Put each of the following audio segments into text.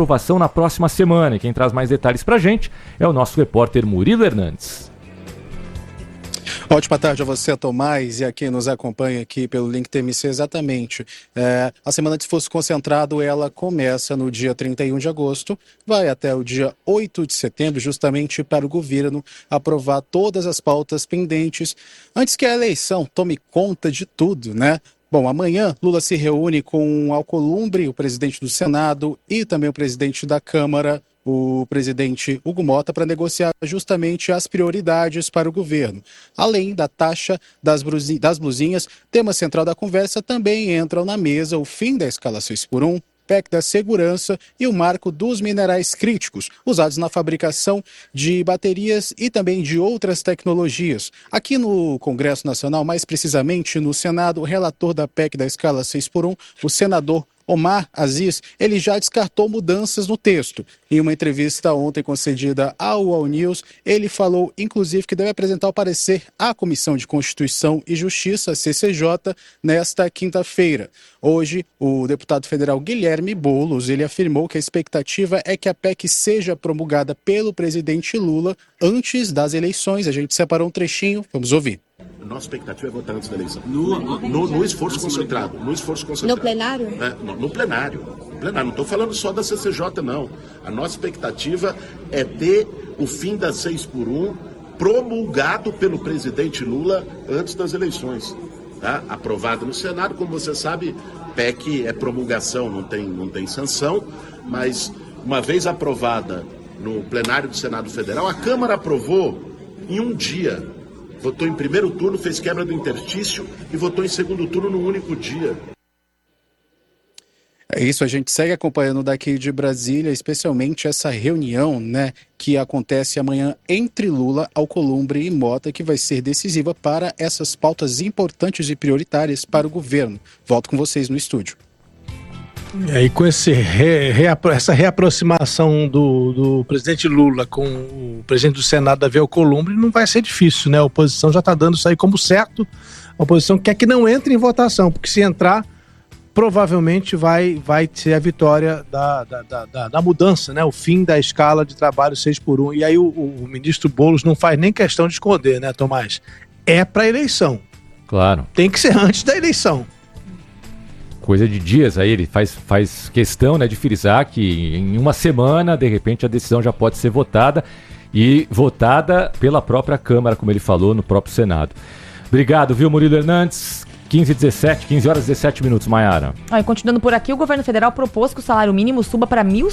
aprovação na próxima semana. E quem traz mais detalhes pra gente é o nosso repórter Murilo Hernandes. Ótima tarde a você, Tomás, e a quem nos acompanha aqui pelo Link TMC. Exatamente. A Semana de Esforço Concentrado, ela começa no dia 31 de agosto, vai até o dia 8 de setembro, justamente para o governo aprovar todas as pautas pendentes, antes que a eleição tome conta de tudo, né? Bom, amanhã Lula se reúne com Alcolumbre, o presidente do Senado, e também o presidente da Câmara, o presidente Hugo Motta, para negociar justamente as prioridades para o governo. Além da taxa das blusinhas, tema central da conversa, também entram na mesa o fim da escala 6x1, PEC da segurança e o marco dos minerais críticos, usados na fabricação de baterias e também de outras tecnologias. Aqui no Congresso Nacional, mais precisamente no Senado, o relator da PEC da escala 6x1, o senador Omar Aziz, ele já descartou mudanças no texto. Em uma entrevista ontem concedida ao All News, ele falou, inclusive, que deve apresentar o parecer à Comissão de Constituição e Justiça, CCJ, nesta quinta-feira. Hoje, o deputado federal Guilherme Boulos, ele afirmou que a expectativa é que a PEC seja promulgada pelo presidente Lula antes das eleições. A gente separou um trechinho, vamos ouvir. Nossa expectativa é votar antes da eleição. No esforço concentrado. No plenário? No plenário. Não estou falando só da CCJ, não. A nossa expectativa é ter o fim da 6x1 promulgado pelo presidente Lula antes das eleições. Tá? Aprovado no Senado, como você sabe, PEC é promulgação, não tem sanção, mas uma vez aprovada no plenário do Senado Federal, a Câmara aprovou em um dia. Votou em primeiro turno, fez quebra do interstício e votou em segundo turno no único dia. É isso, a gente segue acompanhando daqui de Brasília, especialmente essa reunião, né, que acontece amanhã entre Lula, Alcolumbre e Motta, que vai ser decisiva para essas pautas importantes e prioritárias para o governo. Volto com vocês no estúdio. E aí, com essa reaproximação do presidente Lula com o presidente do Senado, Davi Alcolumbre, não vai ser difícil, né? A oposição já está dando isso aí como certo. A oposição quer que não entre em votação, porque se entrar, provavelmente vai ser a vitória da mudança, né? O fim da escala de trabalho 6x1. E aí o ministro Boulos não faz nem questão de esconder, né, Tomás? É para eleição. Claro. Tem que ser antes da eleição. Coisa de dias aí, ele faz questão, né, de frisar que em uma semana, de repente, a decisão já pode ser votada e votada pela própria Câmara, como ele falou, no próprio Senado. Obrigado, viu, Murilo Hernandes? 15 horas e 17 minutos, Maiara. Continuando por aqui, o governo federal propôs que o salário mínimo suba para R$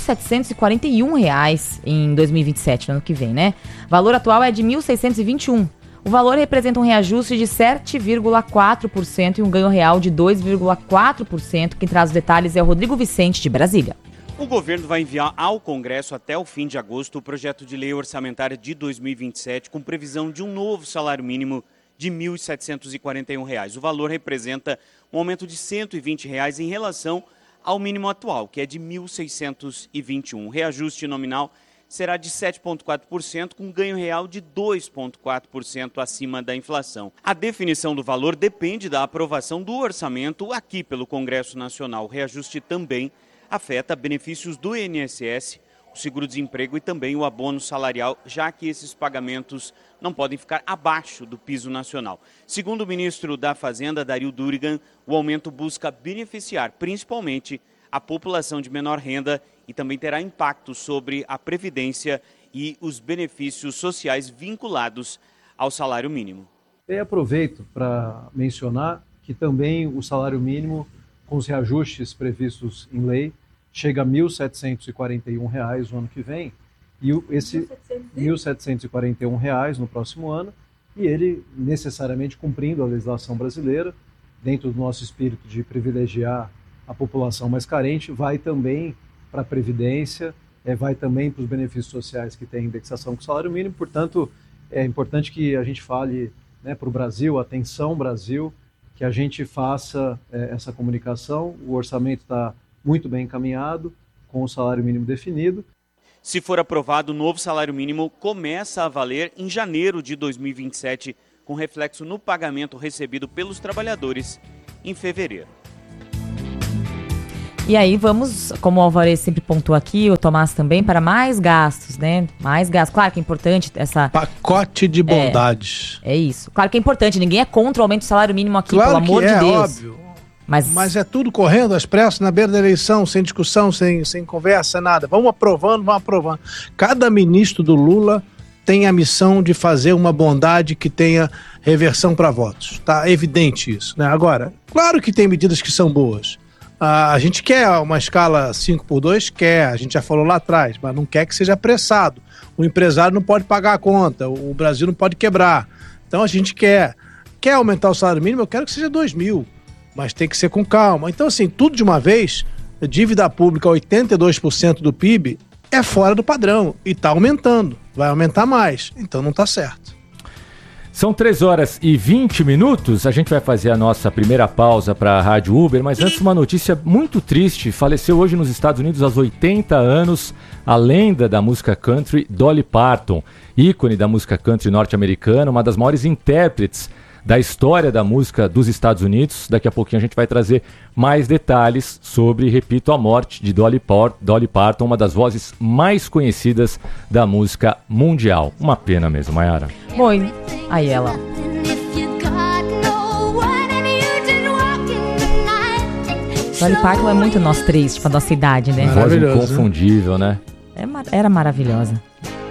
1.741 em 2027, no ano que vem, né? O valor atual é de R$ 1.621. O valor representa um reajuste de 7,4% e um ganho real de 2,4%. Quem traz os detalhes é o Rodrigo Vicente, de Brasília. O governo vai enviar ao Congresso até o fim de agosto o projeto de lei orçamentária de 2027, com previsão de um novo salário mínimo de R$ 1.741. O valor representa um aumento de R$ 120 em relação ao mínimo atual, que é de R$ 1.621. O reajuste nominal será de 7,4%, com ganho real de 2,4% acima da inflação. A definição do valor depende da aprovação do orçamento aqui pelo Congresso Nacional. O reajuste também afeta benefícios do INSS, o seguro-desemprego e também o abono salarial, já que esses pagamentos não podem ficar abaixo do piso nacional. Segundo o ministro da Fazenda, Dario Durigan, o aumento busca beneficiar principalmente a população de menor renda e também terá impacto sobre a previdência e os benefícios sociais vinculados ao salário mínimo. Eu aproveito para mencionar que também o salário mínimo, com os reajustes previstos em lei, chega a R$ 1.741 no ano que vem, e esse R$ 1.741 no próximo ano, e ele necessariamente cumprindo a legislação brasileira, dentro do nosso espírito de privilegiar a população mais carente, vai também para a Previdência, vai também para os benefícios sociais que têm indexação com o salário mínimo. Portanto, é importante que a gente fale, né, para o Brasil, atenção Brasil, que a gente faça essa comunicação. O orçamento está muito bem encaminhado, com o salário mínimo definido. Se for aprovado, o novo salário mínimo começa a valer em janeiro de 2027, com reflexo no pagamento recebido pelos trabalhadores em fevereiro. E aí vamos, como o Alvarez sempre pontuou aqui, o Tomás também, para mais gastos, né? Mais gastos. Claro que é importante essa... Pacote de bondades. É isso. Claro que é importante, ninguém é contra o aumento do salário mínimo aqui, claro, pelo amor de Deus. Óbvio. Mas é tudo correndo às pressas, na beira da eleição, sem discussão, sem conversa, nada. Vamos aprovando. Cada ministro do Lula tem a missão de fazer uma bondade que tenha reversão para votos. Tá evidente isso, né? Agora, claro que tem medidas que são boas. A gente quer uma escala 5x2? Quer, a gente já falou lá atrás, mas não quer que seja apressado. O empresário não pode pagar a conta, o Brasil não pode quebrar. Então a gente quer aumentar o salário mínimo, eu quero que seja 2.000, mas tem que ser com calma. Então assim, tudo de uma vez, dívida pública 82% do PIB é fora do padrão e está aumentando, vai aumentar mais, então não está certo. São 3h20, a gente vai fazer a nossa primeira pausa para a Rádio Uber, mas antes uma notícia muito triste, faleceu hoje nos Estados Unidos aos 80 anos, a lenda da música country Dolly Parton, ícone da música country norte-americana, uma das maiores intérpretes da história da música dos Estados Unidos. Daqui a pouquinho a gente vai trazer mais detalhes sobre, repito, a morte de Dolly Parton, uma das vozes mais conhecidas da música mundial. Uma pena mesmo, Mayara. Bom, aí ela. Dolly Parton é muito nós três, tipo a nossa idade, né? Voz inconfundível, né? Era maravilhosa.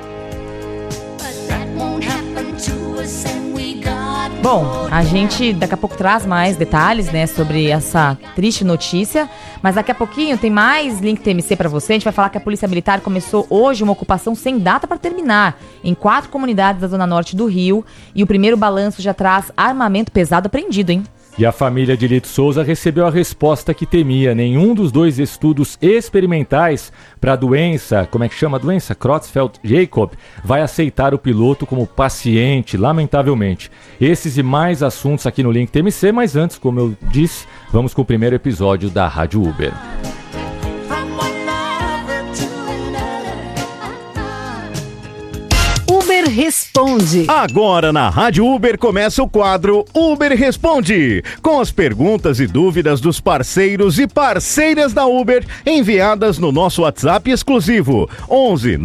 Bom, a gente daqui a pouco traz mais detalhes, né, sobre essa triste notícia, mas daqui a pouquinho tem mais Link TMC para você. A gente vai falar que a Polícia Militar começou hoje uma ocupação sem data para terminar em 4 comunidades da Zona Norte do Rio, e o primeiro balanço já traz armamento pesado apreendido, hein? E a família de Lito Souza recebeu a resposta que temia. Nenhum dos 2 estudos experimentais para a doença, como é que chama a doença? Creutzfeldt-Jakob, vai aceitar o piloto como paciente, lamentavelmente. Esses e mais assuntos aqui no Link TMC, mas antes, como eu disse, vamos com o primeiro episódio da Rádio Uber. Uber Responde. Agora na Rádio Uber começa o quadro Uber Responde, com as perguntas e dúvidas dos parceiros e parceiras da Uber enviadas no nosso WhatsApp exclusivo 11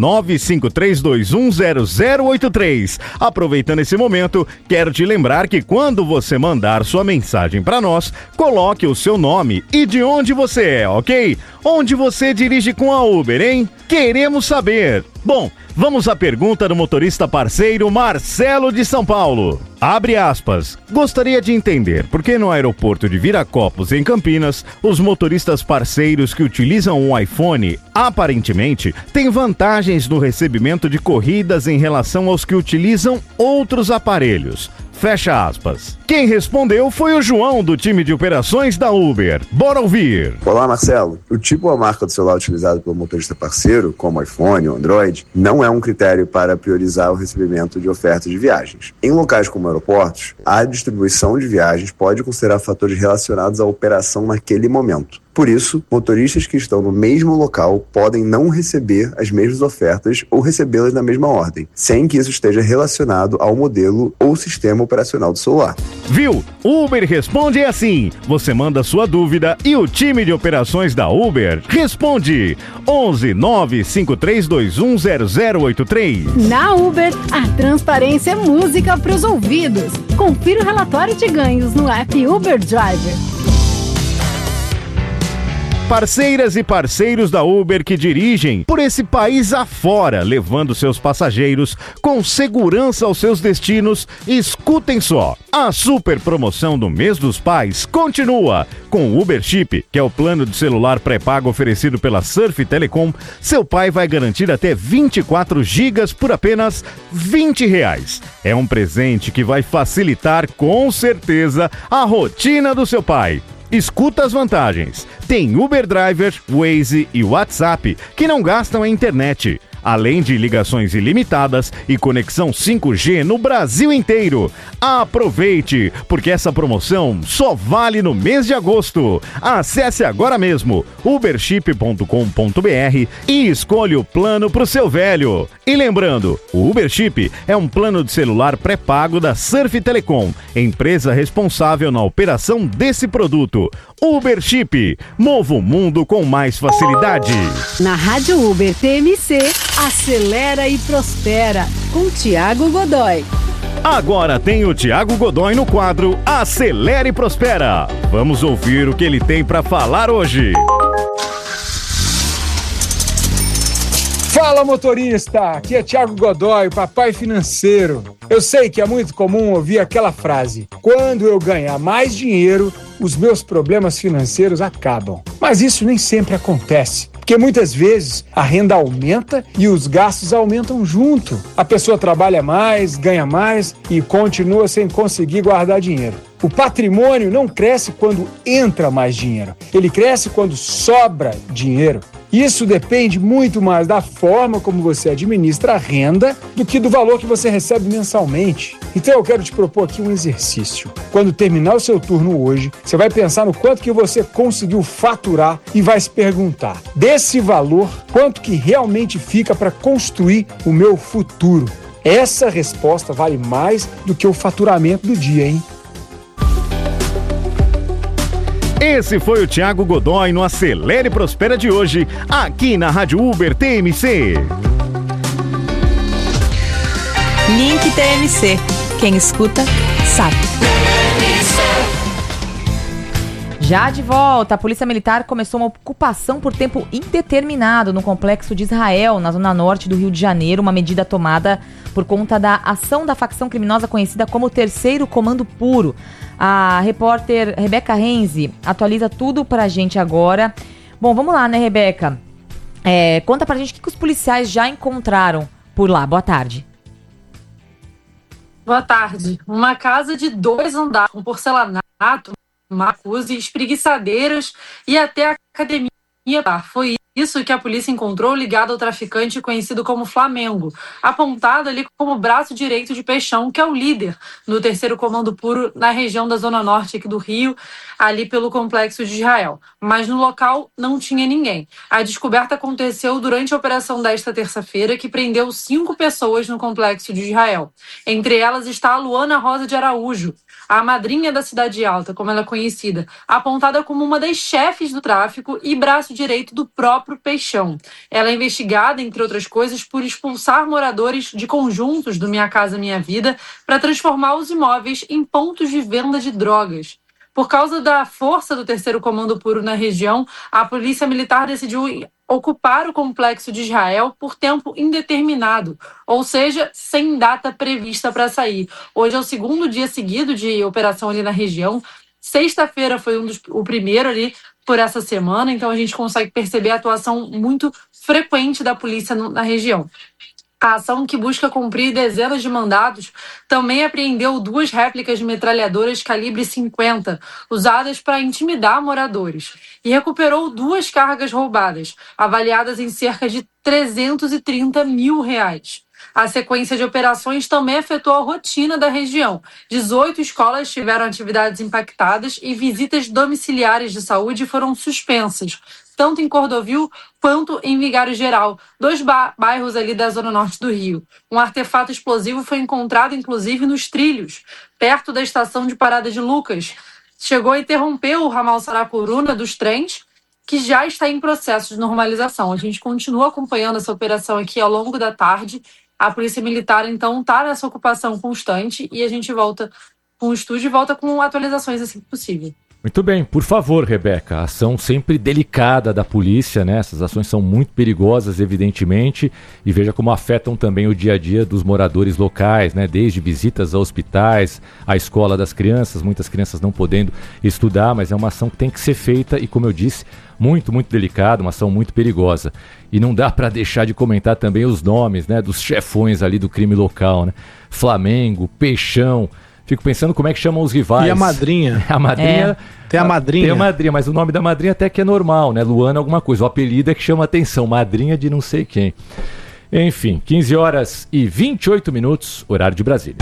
95321 0083. Aproveitando esse momento, quero te lembrar que quando você mandar sua mensagem para nós, coloque o seu nome e de onde você é, ok? Onde você dirige com a Uber, hein? Queremos saber. Bom, vamos à pergunta do motorista parceiro Marcelo de São Paulo. Abre aspas. Gostaria de entender por que no aeroporto de Viracopos, em Campinas, os motoristas parceiros que utilizam um iPhone, aparentemente, têm vantagens no recebimento de corridas em relação aos que utilizam outros aparelhos. Fecha aspas. Quem respondeu foi o João, do time de operações da Uber. Bora ouvir. Olá, Marcelo. O tipo ou a marca do celular utilizado pelo motorista parceiro, como iPhone ou Android, não é um critério para priorizar o recebimento de ofertas de viagens. Em locais como aeroportos, a distribuição de viagens pode considerar fatores relacionados à operação naquele momento. Por isso, motoristas que estão no mesmo local podem não receber as mesmas ofertas ou recebê-las na mesma ordem, sem que isso esteja relacionado ao modelo ou sistema operacional do celular. Viu? Uber Responde assim. Você manda sua dúvida e o time de operações da Uber responde. 11 95321 0083. Na Uber, a transparência é música para os ouvidos. Confira o relatório de ganhos no app Uber Driver. Parceiras e parceiros da Uber que dirigem por esse país afora, levando seus passageiros com segurança aos seus destinos, escutem só. A super promoção do mês dos pais continua. Com o Uber Chip, que é o plano de celular pré-pago oferecido pela Surf Telecom, seu pai vai garantir até 24 gigas por apenas R$20. É um presente que vai facilitar com certeza a rotina do seu pai. Escuta as vantagens. Tem Uber Driver, Waze e WhatsApp que não gastam a internet, além de ligações ilimitadas e conexão 5G no Brasil inteiro. Aproveite, porque essa promoção só vale no mês de agosto. Acesse agora mesmo uberchip.com.br e escolha o plano para o seu velho. E lembrando, o Uber Chip é um plano de celular pré-pago da Surf Telecom, empresa responsável na operação desse produto. Uber Chip. Mova o mundo com mais facilidade. Na Rádio Uber TMC, acelera e prospera, com Thiago Godoy. Agora tem o Thiago Godoy no quadro Acelera e Prospera. Vamos ouvir o que ele tem para falar hoje. Fala, motorista! Aqui é Thiago Godoy, papai financeiro. Eu sei que é muito comum ouvir aquela frase: quando eu ganhar mais dinheiro, os meus problemas financeiros acabam. Mas isso nem sempre acontece, porque muitas vezes a renda aumenta e os gastos aumentam junto. A pessoa trabalha mais, ganha mais e continua sem conseguir guardar dinheiro. O patrimônio não cresce quando entra mais dinheiro, ele cresce quando sobra dinheiro. Isso depende muito mais da forma como você administra a renda do que do valor que você recebe mensalmente. Então eu quero te propor aqui um exercício. Quando terminar o seu turno hoje, você vai pensar no quanto que você conseguiu faturar e vai se perguntar: desse valor, quanto que realmente fica para construir o meu futuro? Essa resposta vale mais do que o faturamento do dia, hein? Esse foi o Thiago Godoy no Acelera e Prospera de hoje, aqui na Rádio Uber TMC. Link TMC. Quem escuta, sabe. Já de volta, a Polícia Militar começou uma ocupação por tempo indeterminado no complexo de Israel, na zona norte do Rio de Janeiro, uma medida tomada por conta da ação da facção criminosa conhecida como Terceiro Comando Puro. A repórter Rebeca Renzi atualiza tudo pra gente agora. Bom, vamos lá, né, Rebeca? Conta pra gente o que os policiais já encontraram por lá. Boa tarde. Boa tarde. Uma casa de 2 andares com porcelanato, macuse, espreguiçadeiras e até a academia. Foi isso que a polícia encontrou ligado ao traficante conhecido como Flamengo, apontado ali como braço direito de Peixão, que é o líder do Terceiro Comando Puro na região da Zona Norte aqui do Rio, ali pelo complexo de Israel. Mas no local não tinha ninguém. A descoberta aconteceu durante a operação desta terça-feira, que prendeu 5 pessoas no complexo de Israel. Entre elas está a Luana Rosa de Araújo, a madrinha da Cidade Alta, como ela é conhecida, apontada como uma das chefes do tráfico e braço direito do próprio Peixão. Ela é investigada, entre outras coisas, por expulsar moradores de conjuntos do Minha Casa Minha Vida para transformar os imóveis em pontos de venda de drogas. Por causa da força do Terceiro Comando Puro na região, a Polícia Militar decidiu ocupar o complexo de Israel por tempo indeterminado, ou seja, sem data prevista para sair. Hoje é o 2º dia seguido de operação ali na região. Sexta-feira foi o primeiro ali por essa semana, então a gente consegue perceber a atuação muito frequente da polícia na região. A ação, que busca cumprir dezenas de mandados, também apreendeu 2 réplicas de metralhadoras calibre 50, usadas para intimidar moradores, e recuperou 2 cargas roubadas, avaliadas em cerca de R$330 mil. A sequência de operações também afetou a rotina da região. 18 escolas tiveram atividades impactadas e visitas domiciliares de saúde foram suspensas, tanto em Cordovil quanto em Vigário Geral, 2 bairros ali da Zona Norte do Rio. Um artefato explosivo foi encontrado, inclusive, nos trilhos, perto da estação de parada de Lucas. Chegou a interromper o ramal Sarapuruna dos trens, que já está em processo de normalização. A gente continua acompanhando essa operação aqui ao longo da tarde. A Polícia Militar, então, está nessa ocupação constante e a gente volta com o estúdio e volta com atualizações assim que possível. Muito bem, por favor, Rebeca, a ação sempre delicada da polícia, né? Essas ações são muito perigosas, evidentemente, e veja como afetam também o dia a dia dos moradores locais, né? Desde visitas a hospitais, à escola das crianças, muitas crianças não podendo estudar, mas é uma ação que tem que ser feita e, como eu disse, muito, muito delicada, uma ação muito perigosa. E não dá para deixar de comentar também os nomes, né? Dos chefões ali do crime local, né? Flamengo, Peixão. Fico pensando como é que chamam os rivais. E a madrinha? A madrinha. Tem a madrinha. Tem a madrinha, mas o nome da madrinha até que é normal, né? Luana alguma coisa. O apelido é que chama atenção. Madrinha de não sei quem. Enfim, 15h28, horário de Brasília.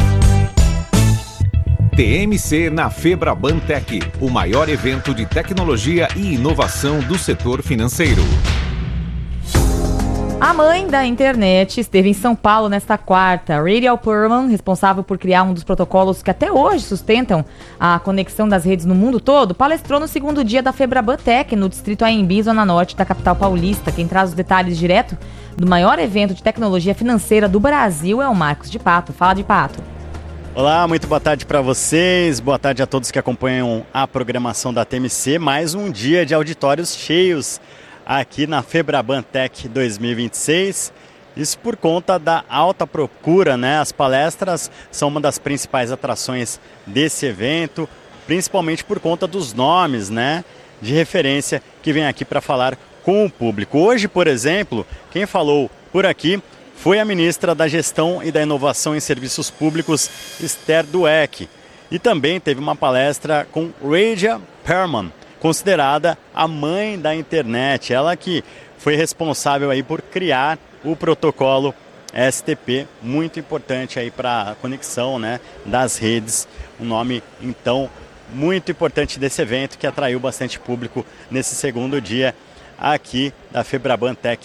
TMC na Febrabantec, o maior evento de tecnologia e inovação do setor financeiro. A mãe da internet esteve em São Paulo nesta quarta. Radial Perlman, responsável por criar um dos protocolos que até hoje sustentam a conexão das redes no mundo todo, palestrou no segundo dia da Febraban Tech, no distrito AMB, zona norte da capital paulista. Quem traz os detalhes direto do maior evento de tecnologia financeira do Brasil é o Marcos de Pato. Fala, de Pato. Olá, muito boa tarde para vocês, boa tarde a todos que acompanham a programação da TMC. Mais um dia de auditórios cheios aqui na Febraban Tech 2026, isso por conta da alta procura, né? As palestras são uma das principais atrações desse evento, principalmente por conta dos nomes, né, de referência que vem aqui para falar com o público. Hoje, por exemplo, quem falou por aqui foi a ministra da Gestão e da Inovação em Serviços Públicos, Esther Dweck, e também teve uma palestra com Radial Perlman, considerada a mãe da internet, ela que foi responsável aí por criar o protocolo STP, muito importante aí para a conexão, né, das redes, um nome então muito importante desse evento que atraiu bastante público nesse segundo dia aqui da Febraban Tech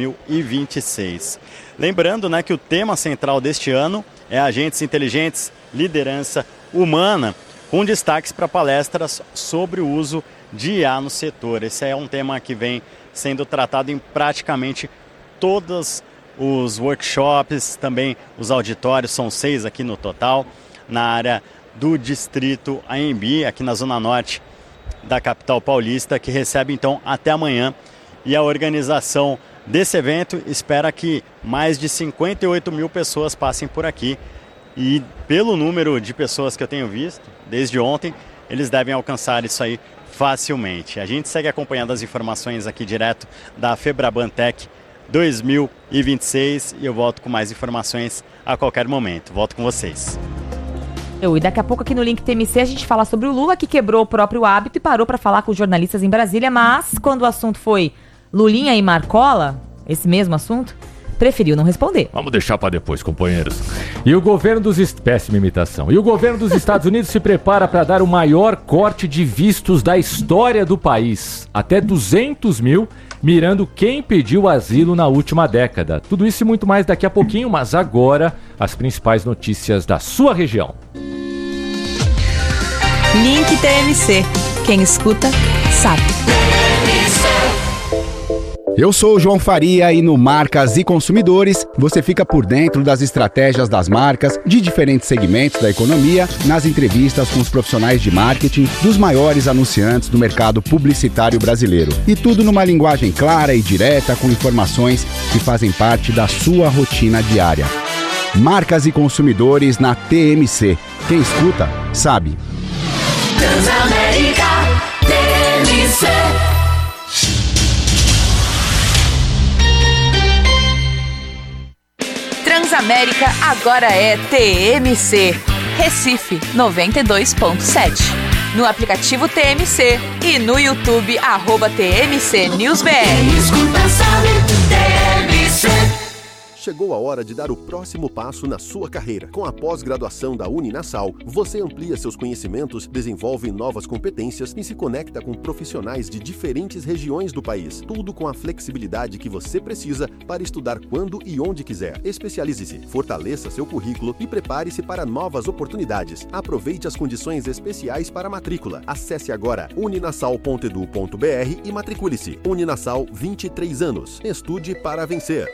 2026. Lembrando, né, que o tema central deste ano é agentes inteligentes, liderança humana, com destaques para palestras sobre o uso de IA no setor. Esse é um tema que vem sendo tratado em praticamente todos os workshops, também os auditórios, são 6 aqui no total, na área do distrito AMB, aqui na zona norte da capital paulista, que recebe então até amanhã. E a organização desse evento espera que mais de 58 mil pessoas passem por aqui. E pelo número de pessoas que eu tenho visto, desde ontem, eles devem alcançar isso aí facilmente. A gente segue acompanhando as informações aqui direto da Febraban Tech 2026 e eu volto com mais informações a qualquer momento. Volto com vocês. E daqui a pouco aqui no Link TMC a gente fala sobre o Lula, que quebrou o próprio hábito e parou para falar com os jornalistas em Brasília, mas quando o assunto foi Lulinha e Marcola, esse mesmo assunto, preferiu não responder. Vamos deixar para depois, companheiros. E o governo dos... Péssima imitação. E o governo dos Estados Unidos se prepara para dar o maior corte de vistos da história do país. Até 200 mil, mirando quem pediu asilo na última década. Tudo isso e muito mais daqui a pouquinho, mas agora as principais notícias da sua região. Link TMC. Quem escuta, sabe. Eu sou o João Faria e no Marcas e Consumidores você fica por dentro das estratégias das marcas de diferentes segmentos da economia, nas entrevistas com os profissionais de marketing dos maiores anunciantes do mercado publicitário brasileiro. E tudo numa linguagem clara e direta com informações que fazem parte da sua rotina diária. Marcas e Consumidores na TMC. Quem escuta, sabe. Transamérica TMC. Transamérica agora é TMC. Recife 92.7. No aplicativo TMC e no YouTube @TMC NewsBR. Escuta, sabe, TMC. Chegou a hora de dar o próximo passo na sua carreira. Com a pós-graduação da Uninasal, você amplia seus conhecimentos, desenvolve novas competências e se conecta com profissionais de diferentes regiões do país. Tudo com a flexibilidade que você precisa para estudar quando e onde quiser. Especialize-se, fortaleça seu currículo e prepare-se para novas oportunidades. Aproveite as condições especiais para a matrícula. Acesse agora uninasal.edu.br e matricule-se. Uninasal, 23 anos. Estude para vencer.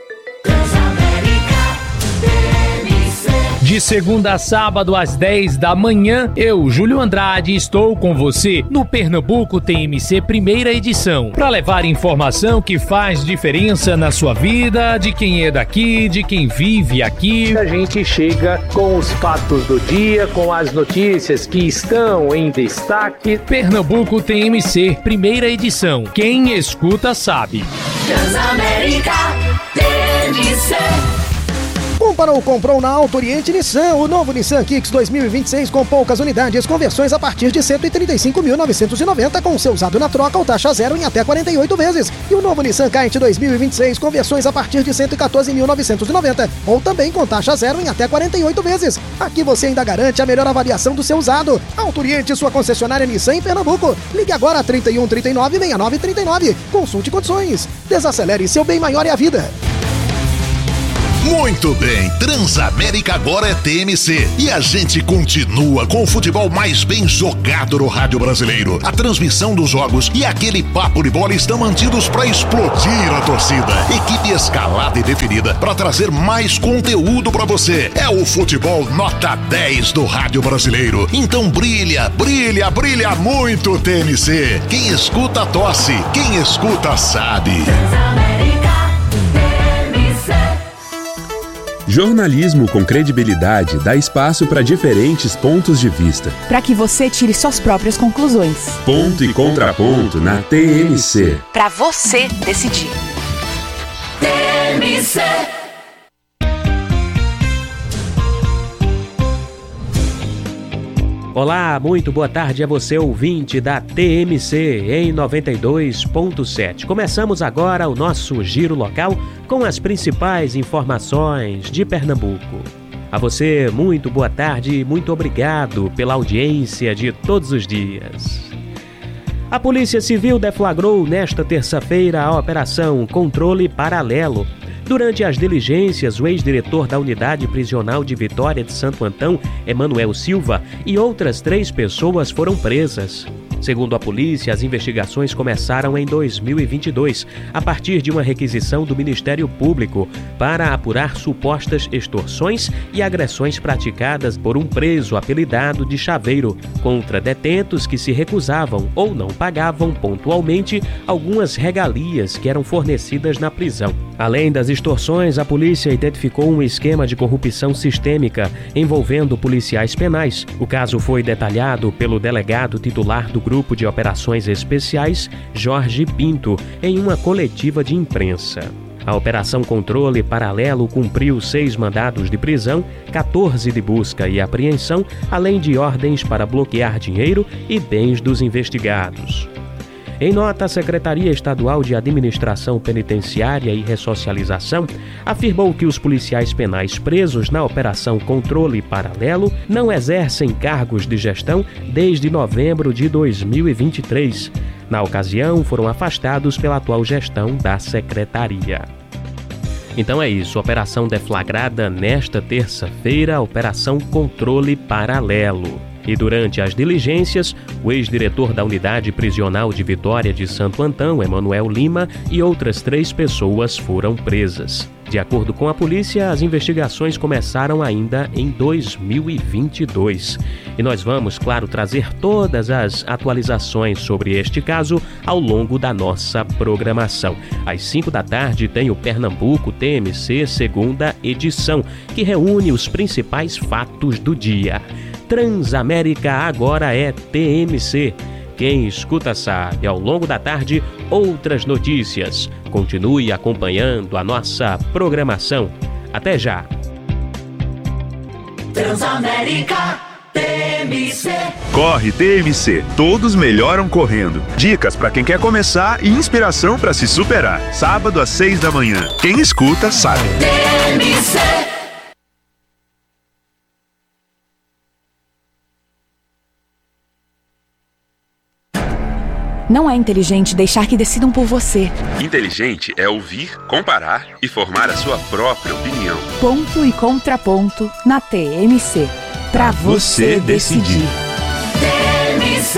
De segunda a sábado às 10 da manhã, eu, Júlio Andrade, estou com você no Pernambuco TMC primeira edição, para levar informação que faz diferença na sua vida, de quem é daqui, de quem vive aqui. A gente chega com os fatos do dia, com as notícias que estão em destaque. Pernambuco TMC primeira edição. Quem escuta sabe. Transamérica TMC. Comparou, comprou na Auto Oriente Nissan, o novo Nissan Kicks 2026 com poucas unidades, conversões a partir de 135.990 com seu usado na troca ou taxa zero em até 48 vezes. E o novo Nissan Kite 2026 conversões a partir de 114.990 ou também com taxa zero em até 48 vezes. Aqui você ainda garante a melhor avaliação do seu usado. Auto Oriente, sua concessionária Nissan em Pernambuco. Ligue agora a 31 39 69 39. Consulte condições. Desacelere, seu bem maior é a vida. Muito bem, Transamérica agora é TMC e a gente continua com o futebol mais bem jogado no rádio brasileiro. A transmissão dos jogos e aquele papo de bola estão mantidos para explodir a torcida. Equipe escalada e definida para trazer mais conteúdo para você. É o futebol nota 10 do rádio brasileiro. Então brilha, brilha, brilha muito TMC. Quem escuta tosse, quem escuta sabe. Jornalismo com credibilidade dá espaço para diferentes pontos de vista. Para que você tire suas próprias conclusões. Ponto e contraponto na TMC. Para você decidir. TMC. Olá, muito boa tarde a você, ouvinte da TMC em 92.7. Começamos agora o nosso giro local com as principais informações de Pernambuco. A você, muito boa tarde e muito obrigado pela audiência de todos os dias. A Polícia Civil deflagrou nesta terça-feira a Operação Controle Paralelo. Durante as diligências, o ex-diretor da Unidade Prisional de Vitória de Santo Antão, Emanuel Silva, e outras 3 pessoas foram presas. Segundo a polícia, as investigações começaram em 2022, a partir de uma requisição do Ministério Público para apurar supostas extorsões e agressões praticadas por um preso apelidado de Chaveiro contra detentos que se recusavam ou não pagavam pontualmente algumas regalias que eram fornecidas na prisão. Além das extorsões, a polícia identificou um esquema de corrupção sistêmica envolvendo policiais penais. O caso foi detalhado pelo delegado titular do Grupo de Operações Especiais, Jorge Pinto, em uma coletiva de imprensa. A Operação Controle Paralelo cumpriu 6 mandados de prisão, 14 de busca e apreensão, além de ordens para bloquear dinheiro e bens dos investigados. Em nota, a Secretaria Estadual de Administração Penitenciária e Ressocialização afirmou que os policiais penais presos na Operação Controle Paralelo não exercem cargos de gestão desde novembro de 2023. Na ocasião, foram afastados pela atual gestão da Secretaria. Então é isso, operação deflagrada nesta terça-feira, Operação Controle Paralelo. E durante as diligências, o ex-diretor da Unidade Prisional de Vitória de Santo Antão, Emanuel Lima, e outras 3 pessoas foram presas. De acordo com a polícia, as investigações começaram ainda em 2022. E nós vamos, claro, trazer todas as atualizações sobre este caso ao longo da nossa programação. Às 5 da tarde tem o Pernambuco TMC segunda edição, que reúne os principais fatos do dia. Transamérica agora é TMC. Quem escuta sabe. Ao longo da tarde, outras notícias. Continue acompanhando a nossa programação. Até já. Transamérica TMC. Corre TMC, todos melhoram correndo. Dicas para quem quer começar e inspiração para se superar. Sábado às 6 da manhã. Quem escuta sabe. TMC. Não é inteligente deixar que decidam por você. Inteligente é ouvir, comparar e formar a sua própria opinião. Ponto e contraponto na TMC. Pra você decidir. TMC.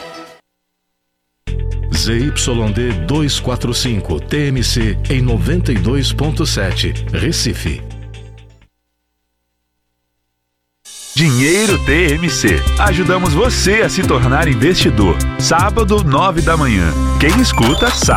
ZYD 245 TMC em 92.7 Recife. Dinheiro TMC. Ajudamos você a se tornar investidor. Sábado, 9 da manhã. Quem escuta sabe.